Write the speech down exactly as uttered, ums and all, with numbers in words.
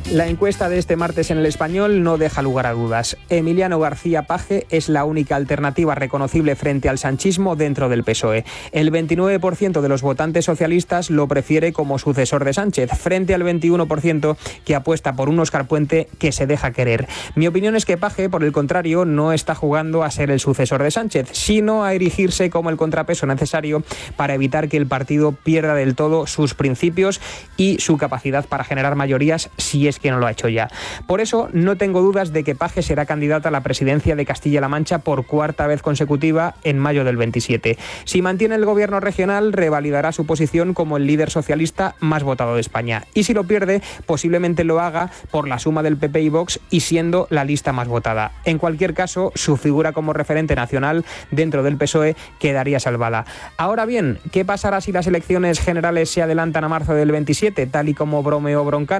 La encuesta de este martes en El Español no deja lugar a dudas. Emiliano García Paje es la única alternativa reconocible frente al sanchismo dentro del P S O E. El veintinueve por ciento de los votantes socialistas lo prefiere como sucesor de Sánchez, frente al veintiuno por ciento que apuesta por un Óscar Puente que se deja querer. Mi opinión es que Paje, por el contrario, no está jugando a ser el sucesor de Sánchez, sino a erigirse como el contrapeso necesario para evitar que el partido pierda del todo sus principios y su capacidad para generar mayorías, si es que no lo ha hecho ya. Por eso no tengo dudas de que Paje será candidata a la presidencia de Castilla-La Mancha por cuarta vez consecutiva en mayo del veintisiete. Si mantiene el gobierno regional, revalidará su posición como el líder socialista más votado de España. Y si lo pierde, posiblemente lo haga por la suma del P P y Vox y siendo la lista más votada. En cualquier caso, su figura como referente nacional dentro del P S O E quedaría salvada. Ahora bien, ¿qué pasará si las elecciones generales se adelantan a marzo del veintisiete, tal y como bromeó Broncano?